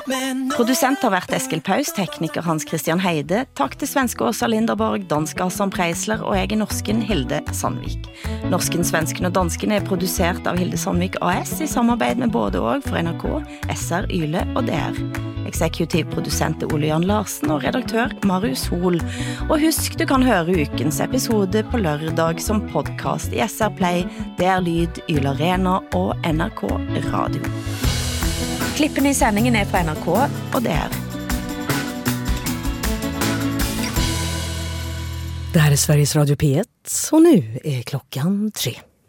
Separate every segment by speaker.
Speaker 1: Producent har vært Eskil Paus, tekniker Hans Christian Heide. Takk til svenske Åsa Linderborg, danske Hassan Preisler og jeg norsken Hilde Sandvik. Norsken, svensken og dansken produsert av Hilde Sandvik AS i samarbeid med både og for NRK, SR, Yle og DR. Executive produsent Ole Jan Larsen og redaktør Marius Hol. Og husk, du kan høre ukens episode på lørdag som podcast i SR Play, DR Lyd, Yle Arena og NRK Radio. Klippen i sändningen är på NRK och DR.
Speaker 2: Det här är Sveriges Radio P1 och nu är klockan 3.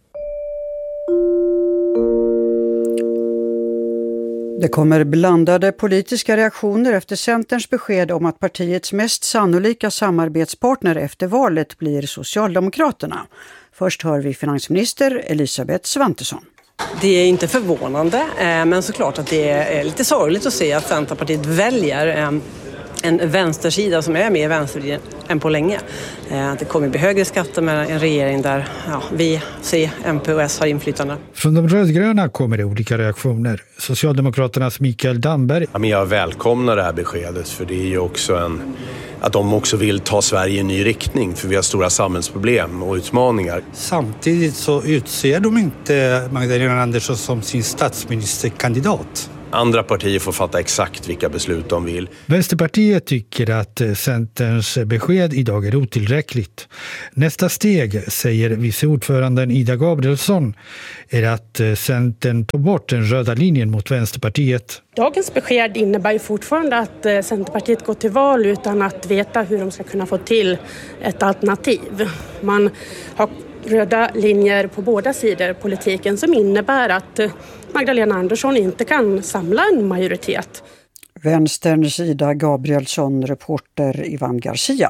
Speaker 3: Det kommer blandade politiska reaktioner efter Centerns besked om att partiets mest sannolika samarbetspartner efter valet blir Socialdemokraterna. Först hör vi finansminister Elisabeth Svantesson.
Speaker 4: Det är inte förvånande, men såklart att det är lite sorgligt att se att Centerpartiet väljer en vänstersida som är mer vänster än på länge. Att det kommer bli högre skatter med en regering där vi, C, MP och S har inflytande.
Speaker 5: Från de rödgröna kommer det olika reaktioner. Socialdemokraternas Mikael Damberg.
Speaker 6: Ja, men jag välkomnar det här beskedet, för det är ju också att de också vill ta Sverige i en ny riktning, för vi har stora samhällsproblem och utmaningar.
Speaker 7: Samtidigt så utser de inte Magdalena Andersson som sin statsministerkandidat.
Speaker 6: Andra partier får fatta exakt vilka beslut de vill.
Speaker 5: Vänsterpartiet tycker att Centerns besked idag är otillräckligt. Nästa steg, säger vice ordföranden Ida Gabrielsson, är att Centern tar bort den röda linjen mot Vänsterpartiet.
Speaker 8: Dagens besked innebär ju fortfarande att Centerpartiet går till val utan att veta hur de ska kunna få till ett alternativ. Man har röda linjer på båda sidor politiken som innebär att Magdalena Andersson inte kan samla en majoritet.
Speaker 3: Vänsterns Ida Gabrielsson, reporter Ivan Garcia.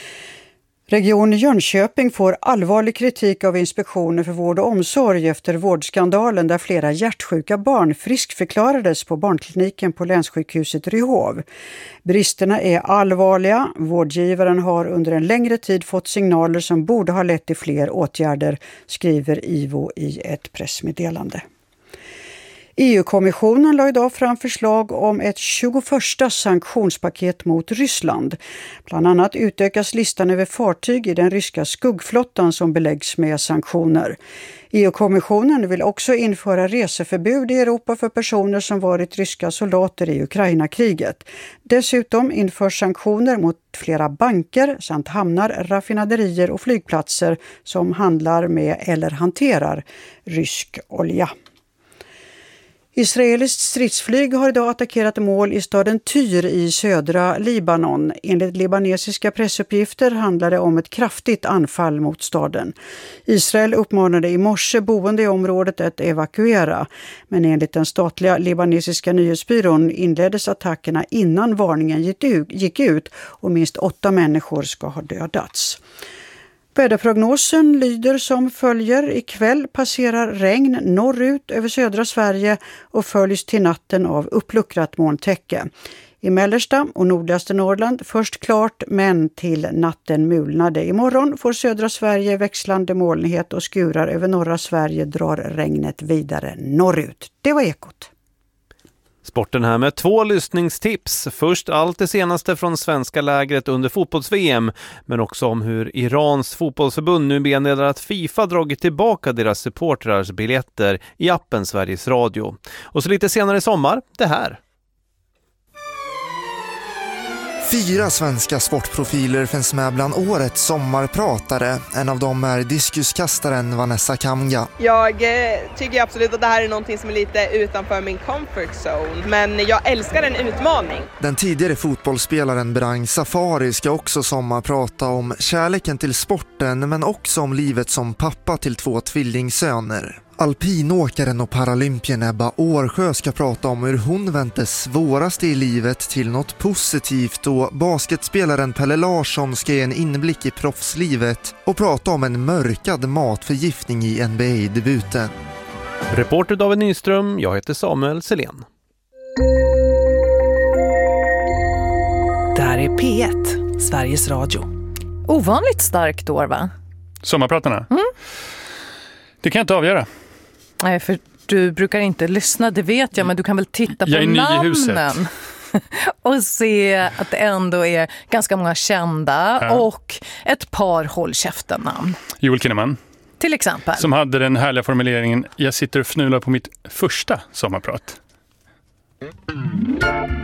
Speaker 3: Region Jönköping får allvarlig kritik av Inspektionen för vård och omsorg efter vårdskandalen där flera hjärtsjuka barn friskförklarades på barnkliniken på länssjukhuset Ryhov. Bristerna är allvarliga. Vårdgivaren har under en längre tid fått signaler som borde ha lett till fler åtgärder, skriver IVO i ett pressmeddelande. EU-kommissionen la idag fram förslag om ett 21:a sanktionspaket mot Ryssland. Bland annat utökas listan över fartyg i den ryska skuggflottan som beläggs med sanktioner. EU-kommissionen vill också införa reseförbud i Europa för personer som varit ryska soldater i Ukraina-kriget. Dessutom införs sanktioner mot flera banker samt hamnar, raffinaderier och flygplatser som handlar med eller hanterar rysk olja. Israeliskt stridsflyg har idag attackerat mål i staden Tyr i södra Libanon. Enligt libanesiska pressuppgifter handlar det om ett kraftigt anfall mot staden. Israel uppmanade i morse boende i området att evakuera. Men enligt den statliga libanesiska nyhetsbyrån inleddes attackerna innan varningen gick ut och minst 8 människor ska ha dödats. Väderprognosen lyder som följer. Ikväll passerar regn norrut över södra Sverige och följs till natten av uppluckrat molntäcke. I mellersta och nordligaste Norrland först klart men till natten mulnade. Imorgon får södra Sverige växlande molnighet och skurar över norra Sverige drar regnet vidare norrut. Det var Ekot.
Speaker 9: Sporten här med 2 lyssningstips. Först allt det senaste från svenska lägret under fotbolls-VM, men också om hur Irans fotbollsförbund nu meddelar att FIFA dragit tillbaka deras supportrars biljetter i appen Sveriges Radio. Och så lite senare i sommar, det här.
Speaker 10: 4 svenska sportprofiler finns med bland årets sommarpratare. En av dem är diskuskastaren Vanessa Kamga.
Speaker 11: Jag tycker absolut att det här är någonting som är lite utanför min comfort zone. Men jag älskar en utmaning.
Speaker 10: Den tidigare fotbollsspelaren Brang Safari ska också sommarprata om kärleken till sporten, men också om livet som pappa till 2 tvillingsöner. Alpinåkaren och paralympien Ebba Årsjö ska prata om hur hon vänt det svåraste i livet till något positivt, och basketspelaren Pelle Larsson ska ge en inblick i proffslivet och prata om en mörkad matförgiftning i NBA-debuten.
Speaker 9: Reporter David Nyström, jag heter Samuel Selén.
Speaker 2: Det här är P1, Sveriges Radio.
Speaker 12: Ovanligt starkt år, va?
Speaker 13: Sommarpratarna? Det kan jag inte avgöra.
Speaker 12: Nej, för du brukar inte lyssna, det vet jag, men du kan väl titta på namnen.
Speaker 13: Jag är ny i huset.
Speaker 12: och se att det ändå är ganska många kända och ett par håll käften-namn.
Speaker 13: Joel Kinnaman.
Speaker 12: Till exempel.
Speaker 13: Som hade den härliga formuleringen: jag sitter och fnular på mitt första sommarprat.